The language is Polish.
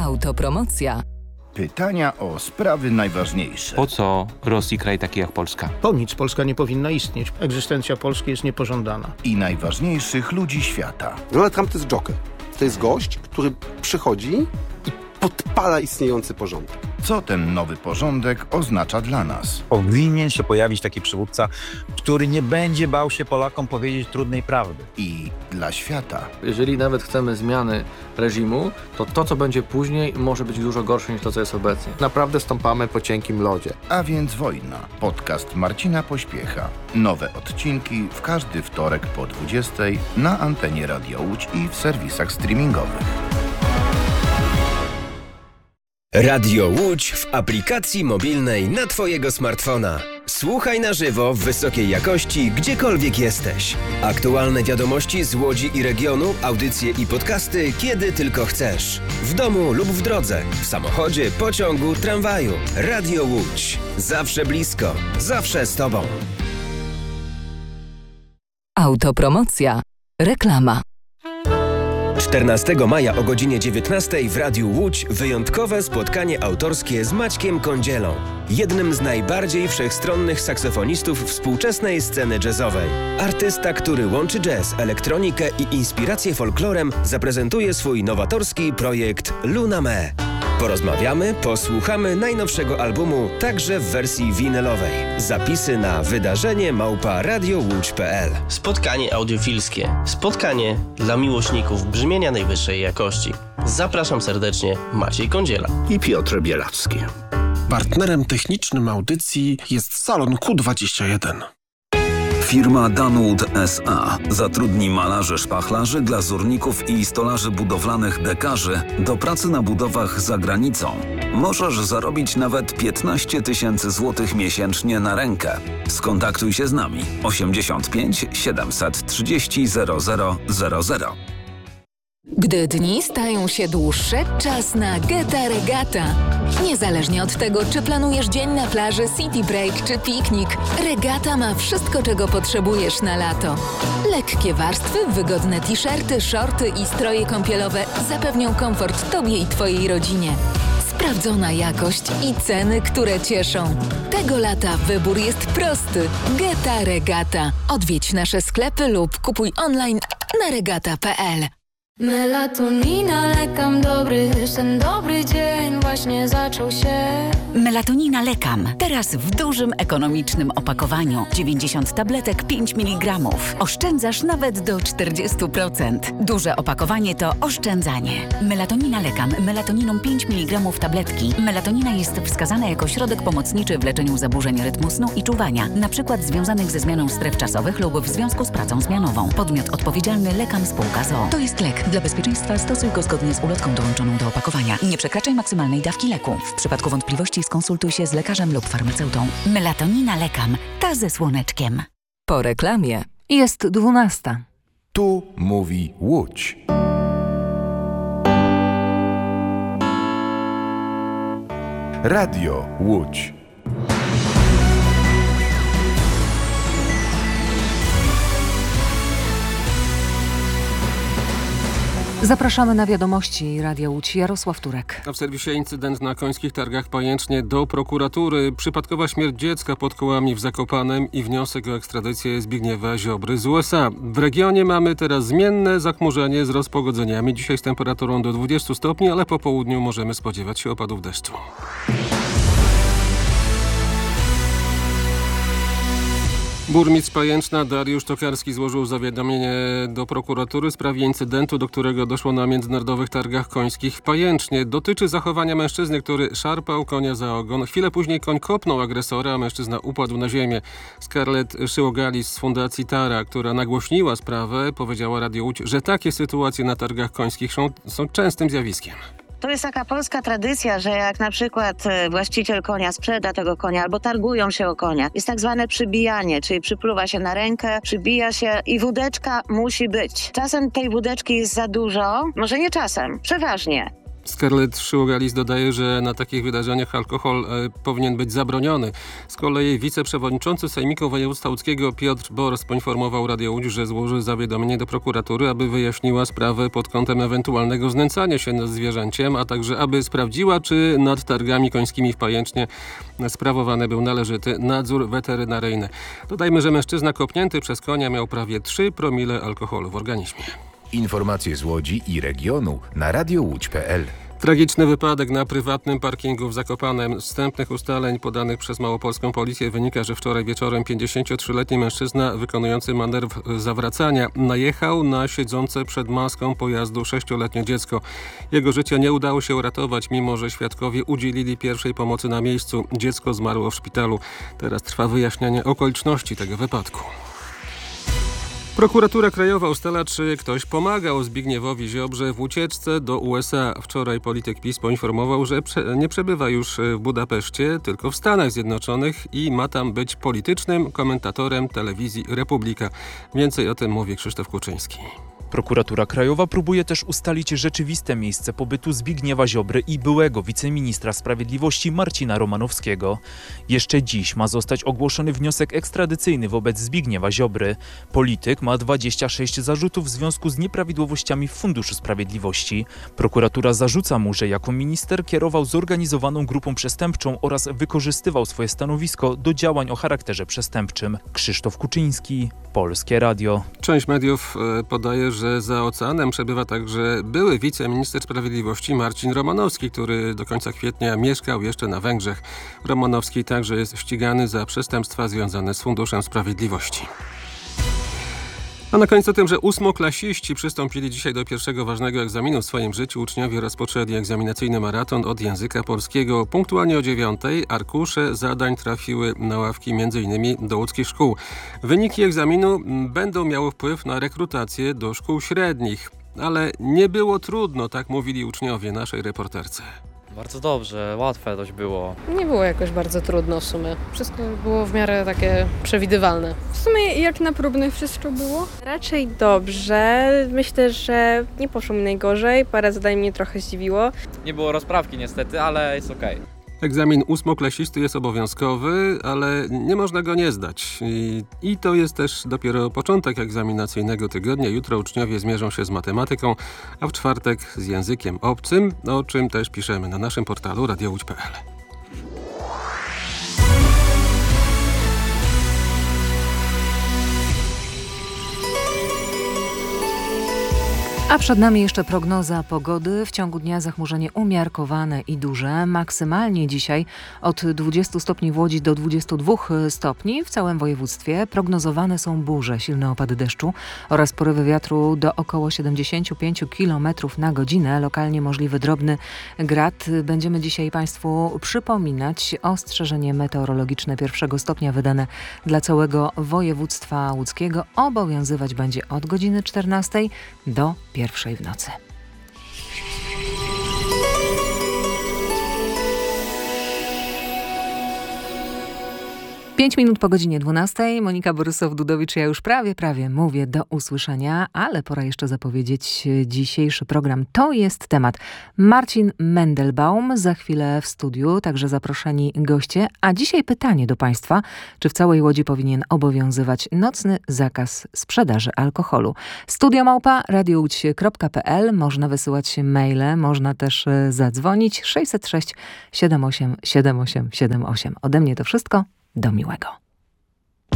Autopromocja. Pytania o sprawy najważniejsze. Po co Rosji kraj taki jak Polska? Po nic Polska nie powinna istnieć. Egzystencja Polski jest niepożądana. I najważniejszych ludzi świata. Donald Trump to jest joker. To jest gość, który przychodzi i podpala istniejący porządek. Co ten nowy porządek oznacza dla nas? Powinien się pojawić taki przywódca, który nie będzie bał się Polakom powiedzieć trudnej prawdy. I dla świata. Jeżeli nawet chcemy zmiany reżimu, to co będzie później może być dużo gorsze niż to, co jest obecnie. Naprawdę stąpamy po cienkim lodzie. A więc wojna. Podcast Marcina Pośpiecha. Nowe odcinki w każdy wtorek po 20:00 na antenie Radio Łódź i w serwisach streamingowych. Radio Łódź w aplikacji mobilnej na Twojego smartfona. Słuchaj na żywo w wysokiej jakości, gdziekolwiek jesteś. Aktualne wiadomości z Łodzi i regionu, audycje i podcasty, kiedy tylko chcesz. W domu lub w drodze, w samochodzie, pociągu, tramwaju. Radio Łódź. Zawsze blisko, zawsze z Tobą. Autopromocja. Reklama. 14 maja o godzinie 19:00 w Radiu Łódź wyjątkowe spotkanie autorskie z Maćkiem Kądzielą, jednym z najbardziej wszechstronnych saksofonistów współczesnej sceny jazzowej. Artysta, który łączy jazz, elektronikę i inspirację folklorem, zaprezentuje swój nowatorski projekt Luna Me. Porozmawiamy, posłuchamy najnowszego albumu, także w wersji winylowej. Zapisy na wydarzenie@radiołódź.pl. Spotkanie audiofilskie. Spotkanie dla miłośników brzmienia najwyższej jakości. Zapraszam serdecznie, Maciej Kądziela i Piotr Bielacki. Partnerem technicznym audycji jest Salon Q21. Firma Danwood S.A. zatrudni malarzy, szpachlarzy, glazurników i stolarzy budowlanych dekarzy do pracy na budowach za granicą. Możesz zarobić nawet 15 000 złotych miesięcznie na rękę. Skontaktuj się z nami 85 730 0000. Gdy dni stają się dłuższe, czas na Geta Regata. Niezależnie od tego, czy planujesz dzień na plaży, city break czy piknik, Regata ma wszystko, czego potrzebujesz na lato. Lekkie warstwy, wygodne t-shirty, shorty i stroje kąpielowe zapewnią komfort Tobie i Twojej rodzinie. Sprawdzona jakość i ceny, które cieszą. Tego lata wybór jest prosty. Geta Regata. Odwiedź nasze sklepy lub kupuj online na regata.pl. Melatonina, lekam dobry sen, dobry dzień właśnie zaczął się. Melatonina lekam. Teraz w dużym, ekonomicznym opakowaniu. 90 tabletek, 5 mg. Oszczędzasz nawet do 40%. Duże opakowanie to oszczędzanie. Melatonina lekam. Melatoniną 5 mg tabletki. Melatonina jest wskazana jako środek pomocniczy w leczeniu zaburzeń rytmu snu i czuwania, np. związanych ze zmianą stref czasowych lub w związku z pracą zmianową. Podmiot odpowiedzialny Lekam Spółka z.o.o. To jest lek. Dla bezpieczeństwa stosuj go zgodnie z ulotką dołączoną do opakowania. Nie przekraczaj maksymalnej dawki leku. W przypadku wątpliwości skonsultuj się z lekarzem lub farmaceutą. Melatonina lekam. Ta ze słoneczkiem. Po reklamie jest 12:00. Tu mówi Łódź. Radio Łódź. Zapraszamy na wiadomości Radia Łódź. Jarosław Turek. A w serwisie incydent na Końskich Targach Pajęcznie do prokuratury. Przypadkowa śmierć dziecka pod kołami w Zakopanem i wniosek o ekstradycję Zbigniewa Ziobry z USA. W regionie mamy teraz zmienne zachmurzenie z rozpogodzeniami. Dzisiaj z temperaturą do 20 stopni, ale po południu możemy spodziewać się opadów deszczu. Burmistrz Pajęczna Dariusz Tokarski złożył zawiadomienie do prokuratury w sprawie incydentu, do którego doszło na Międzynarodowych Targach Końskich w Pajęcznie. Dotyczy zachowania mężczyzny, który szarpał konia za ogon. Chwilę później koń kopnął agresora, a mężczyzna upadł na ziemię. Scarlett Szyłogalis z Fundacji Tara, która nagłośniła sprawę, powiedziała Radio Łódź, że takie sytuacje na targach końskich są częstym zjawiskiem. To jest taka polska tradycja, że jak na przykład właściciel konia sprzeda tego konia albo targują się o konia, jest tak zwane przybijanie, czyli przypluwa się na rękę, przybija się i wódeczka musi być. Czasem tej wódeczki jest za dużo, może nie czasem, przeważnie. Scarlett Szugalis dodaje, że na takich wydarzeniach alkohol powinien być zabroniony. Z kolei wiceprzewodniczący Sejmiku Województwa Łódzkiego Piotr Bors poinformował Radio Łódź, że złoży zawiadomienie do prokuratury, aby wyjaśniła sprawę pod kątem ewentualnego znęcania się nad zwierzęciem, a także aby sprawdziła, czy nad targami końskimi w Pajęcznie sprawowany był należyty nadzór weterynaryjny. Dodajmy, że mężczyzna kopnięty przez konia miał prawie 3 promile alkoholu w organizmie. Informacje z Łodzi i regionu na radiołódź.pl. Tragiczny wypadek na prywatnym parkingu w Zakopanem. Z wstępnych ustaleń podanych przez małopolską policję wynika, że wczoraj wieczorem 53-letni mężczyzna wykonujący manewr zawracania najechał na siedzące przed maską pojazdu 6-letnie dziecko. Jego życie nie udało się uratować, mimo że świadkowie udzielili pierwszej pomocy na miejscu. Dziecko zmarło w szpitalu. Teraz trwa wyjaśnianie okoliczności tego wypadku. Prokuratura Krajowa ustala, czy ktoś pomagał Zbigniewowi Ziobrze w ucieczce do USA. Wczoraj polityk PiS poinformował, że nie przebywa już w Budapeszcie, tylko w Stanach Zjednoczonych i ma tam być politycznym komentatorem telewizji Republika. Więcej o tym mówi Krzysztof Kuczyński. Prokuratura Krajowa próbuje też ustalić rzeczywiste miejsce pobytu Zbigniewa Ziobry i byłego wiceministra sprawiedliwości Marcina Romanowskiego. Jeszcze dziś ma zostać ogłoszony wniosek ekstradycyjny wobec Zbigniewa Ziobry. Polityk ma 26 zarzutów w związku z nieprawidłowościami w Funduszu Sprawiedliwości. Prokuratura zarzuca mu, że jako minister kierował zorganizowaną grupą przestępczą oraz wykorzystywał swoje stanowisko do działań o charakterze przestępczym. Krzysztof Kuczyński, Polskie Radio. Część mediów podaje, że za oceanem przebywa także były wiceminister sprawiedliwości Marcin Romanowski, który do końca kwietnia mieszkał jeszcze na Węgrzech. Romanowski także jest ścigany za przestępstwa związane z Funduszem Sprawiedliwości. A na koniec o tym, że ósmoklasiści przystąpili dzisiaj do pierwszego ważnego egzaminu w swoim życiu. Uczniowie rozpoczęli egzaminacyjny maraton od języka polskiego. Punktualnie o 9:00 arkusze zadań trafiły na ławki m.in. do łódzkich szkół. Wyniki egzaminu będą miały wpływ na rekrutację do szkół średnich. Ale nie było trudno, tak mówili uczniowie naszej reporterce. Bardzo dobrze, łatwe dość było. Nie było jakoś bardzo trudno w sumie. Wszystko było w miarę takie przewidywalne. W sumie jak na próbnych wszystko było? Raczej dobrze. Myślę, że nie poszło mi najgorzej. Parę zadań mnie trochę zdziwiło. Nie było rozprawki niestety, ale jest okej. Egzamin ósmoklasisty jest obowiązkowy, ale nie można go nie zdać. I to jest też dopiero początek egzaminacyjnego tygodnia. Jutro uczniowie zmierzą się z matematyką, a w czwartek z językiem obcym, o czym też piszemy na naszym portalu radiołódź.pl. A przed nami jeszcze prognoza pogody. W ciągu dnia zachmurzenie umiarkowane i duże. Maksymalnie dzisiaj od 20 stopni w Łodzi do 22 stopni w całym województwie. Prognozowane są burze, silne opady deszczu oraz porywy wiatru do około 75 km na godzinę. Lokalnie możliwy drobny grad. Będziemy dzisiaj Państwu przypominać ostrzeżenie meteorologiczne 1 stopnia wydane dla całego województwa łódzkiego. Obowiązywać będzie od godziny 14 do 1 w nocy. 5 minut po godzinie 12. Monika Borysow-Dudowicz, ja już prawie mówię do usłyszenia, ale pora jeszcze zapowiedzieć dzisiejszy program. To jest temat. Marcin Mendelbaum za chwilę w studiu, także zaproszeni goście. A dzisiaj pytanie do Państwa, czy w całej Łodzi powinien obowiązywać nocny zakaz sprzedaży alkoholu? studio@radiołódź.pl. Można wysyłać maile, można też zadzwonić. 606 78 78 78. Ode mnie to wszystko. Do miłego.